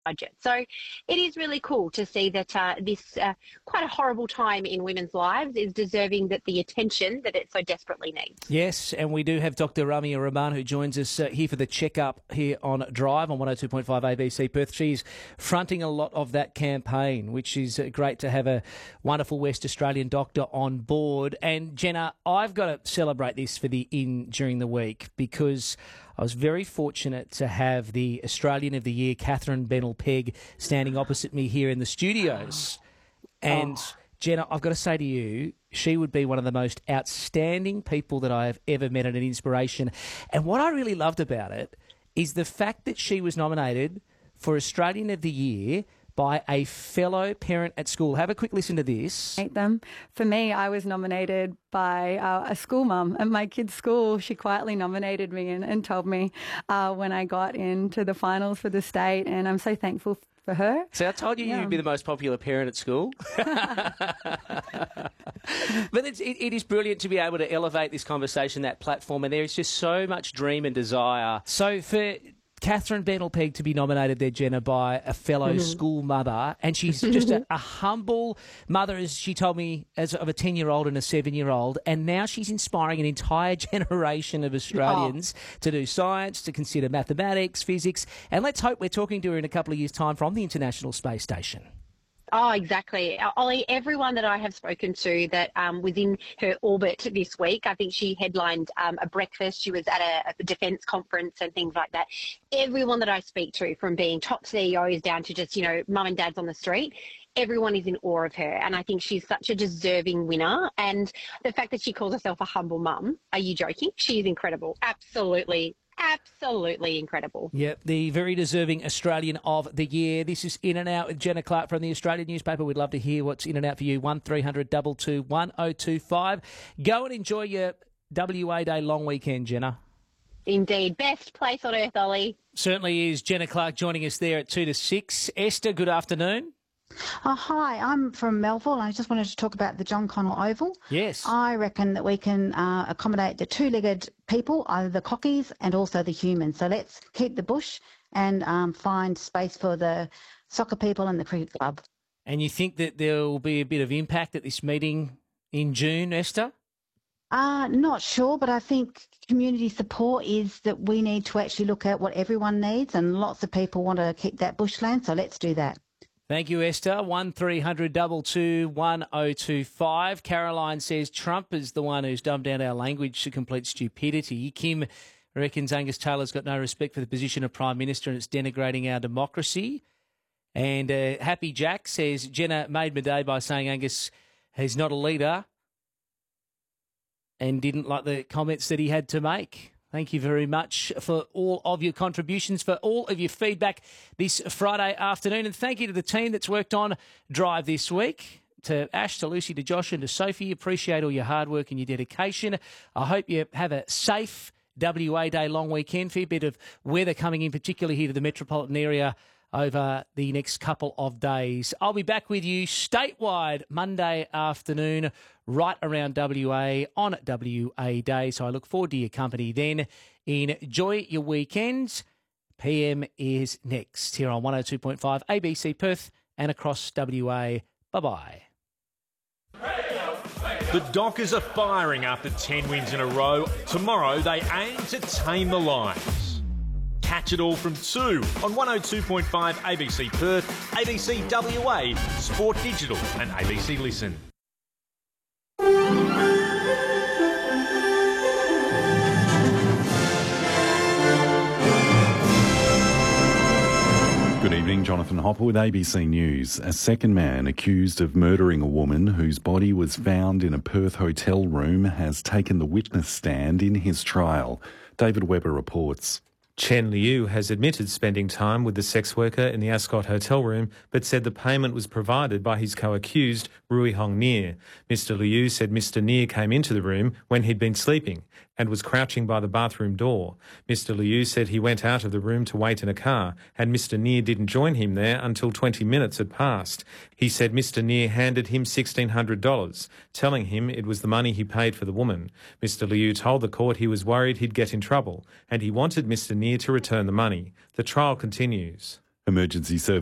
budget. So it is really cool to see that this quite a horrible time in women's lives is deserving the attention that it so desperately needs. Yes, and we do have Dr. Ramia Rahman who joins us here for the check-up here on Drive on 102.5 ABC Perth. She's fronting a lot of that campaign, which is great to have a wonderful West Australian doctor on board. And Jenna, I've got to celebrate this for the In during the week because I was very fortunate to have the Australian of the Year, Catherine Bennell-Pegg, standing opposite me here in the studios. And Jenna, I've got to say to you, she would be one of the most outstanding people that I have ever met and an inspiration. And what I really loved about it is the fact that she was nominated for Australian of the Year by a fellow parent at school. Have a quick listen to this. For me, I was nominated by a school mum at my kid's school. She quietly nominated me and told me when I got into the finals for the state, and I'm so thankful for her. So I told you you'd be the most popular parent at school. But it is brilliant to be able to elevate this conversation, that platform, and there is just so much dream and desire. So for Catherine Bennell-Pegg to be nominated there, Jenna, by a fellow school mother, and she's just a humble mother, as she told me, of a 10-year-old and a 7-year-old, and now she's inspiring an entire generation of Australians to do science, to consider mathematics, physics, and let's hope we're talking to her in a couple of years' time from the International Space Station. Oh, exactly. Ollie, everyone that I have spoken to that was in her orbit this week, I think she headlined a breakfast. She was at a defence conference and things like that. Everyone that I speak to, from being top CEOs down to just, mum and dads on the street, everyone is in awe of her. And I think she's such a deserving winner. And the fact that she calls herself a humble mum, are you joking? She is incredible. Absolutely incredible. Yep, the very deserving Australian of the Year. This is In and Out with Jenna Clark from the Australian newspaper. We'd love to hear what's in and out for you. 1300 22 1025. Go and enjoy your WA Day long weekend, Jenna. Indeed. Best place on earth, Ollie. Certainly is. Jenna Clark joining us there at 2 to 6. Esther, good afternoon. Hi, I'm from Melville. I just wanted to talk about the John Connell Oval. Yes. I reckon that we can accommodate the two-legged people, either the cockies and also the humans. So let's keep the bush and find space for the soccer people and the cricket club. And you think that there will be a bit of impact at this meeting in June, Esther? Not sure, but I think community support is that we need to actually look at what everyone needs, and lots of people want to keep that bushland, so let's do that. Thank you, Esther. 1300 22 1025. Caroline says Trump is the one who's dumbed down our language to complete stupidity. Kim reckons Angus Taylor's got no respect for the position of Prime Minister and it's denigrating our democracy. And Happy Jack says Jenna made my day by saying Angus is not a leader and didn't like the comments that he had to make. Thank you very much for all of your contributions, for all of your feedback this Friday afternoon. And thank you to the team that's worked on Drive this week. To Ash, to Lucy, to Josh and to Sophie, appreciate all your hard work and your dedication. I hope you have a safe WA Day long weekend. Fair bit of weather coming in, particularly here to the metropolitan area over the next couple of days. I'll be back with you statewide Monday afternoon, right around WA on WA Day. So I look forward to your company then. Enjoy your weekend. PM is next here on 102.5 ABC Perth and across WA. Bye-bye. The Dockers are firing after 10 wins in a row. Tomorrow they aim to tame the Lions. Catch it all from 2 on 102.5 ABC Perth, ABC WA, Sport Digital and ABC Listen. Good evening, Jonathan Hopper with ABC News. A second man accused of murdering a woman whose body was found in a Perth hotel room has taken the witness stand in his trial. David Webber reports. Chen Liu has admitted spending time with the sex worker in the Ascot hotel room, but said the payment was provided by his co-accused, Rui Hong Nier. Mr Liu said Mr Nier came into the room when he'd been sleeping and was crouching by the bathroom door. Mr Liu said he went out of the room to wait in a car, and Mr Nier didn't join him there until 20 minutes had passed. He said Mr Nier handed him $1,600, telling him it was the money he paid for the woman. Mr Liu told the court he was worried he'd get in trouble, and he wanted Mr Nier to return the money. The trial continues. Emergency service